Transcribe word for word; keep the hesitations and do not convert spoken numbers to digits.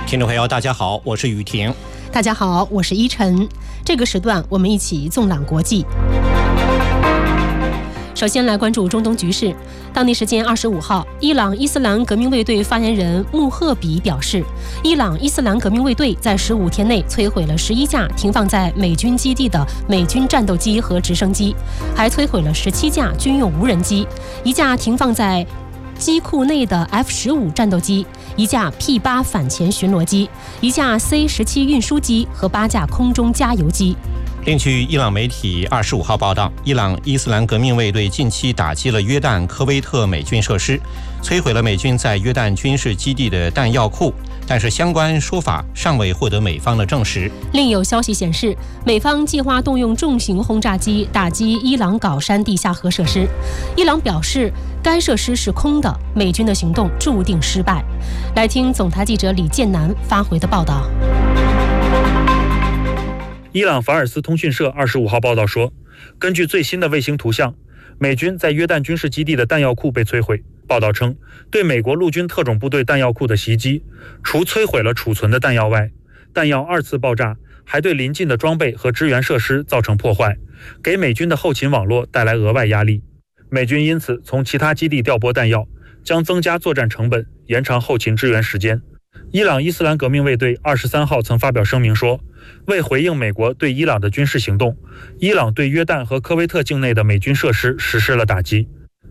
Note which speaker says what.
Speaker 1: 听众朋友大家好，我是雨婷。
Speaker 2: 大家好，我是依晨。这个时段我们一起纵览国际。首先来关注中东局势。当地时间二十五号，伊朗伊斯兰革命卫队发言人穆赫比表示，伊朗伊斯兰革命卫队在十五天内摧毁了十一架停放在美军基地的美军战斗机和直升机，还摧毁了十七架军用无人机，一架停放在机库内的 F 十五 战斗机，一架 P 八 反潜巡逻机，一架 C 十七 运输机和八架空中加油机。
Speaker 1: 另据伊朗媒体二十五号报道，伊朗伊斯兰革命卫队近期打击了约旦、科威特美军设施，摧毁了美军在约旦军事基地的弹药库，但是相关说法尚未获得美方的证实。
Speaker 2: 另有消息显示，美方计划动用重型轰炸机打击伊朗皋山地下核设施。伊朗表示，该设施是空的，美军的行动注定失败。来听总台记者李建南发回的报道。
Speaker 3: 伊朗法尔斯通讯社二十五号报道说，根据最新的卫星图像，美军在约旦军事基地的弹药库被摧毁。报道称，对美国陆军特种部队弹药库的袭击，除摧毁了储存的弹药外，弹药二次爆炸，还对邻近的装备和支援设施造成破坏，给美军的后勤网络带来额外压力。美军因此从其他基地调拨弹药，将增加作战成本，延长后勤支援时间。伊朗伊斯兰革命卫队二十三号曾发表声明说，为回应美国对伊朗的军事行动，伊朗对约旦和科威特境内的美军设施实施了打击。